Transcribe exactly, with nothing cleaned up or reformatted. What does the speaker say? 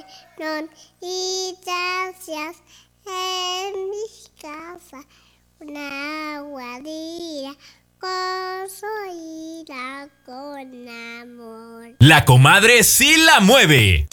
fueron y gracias en mi casa una guarida construida con amor. La comadre sí la mueve.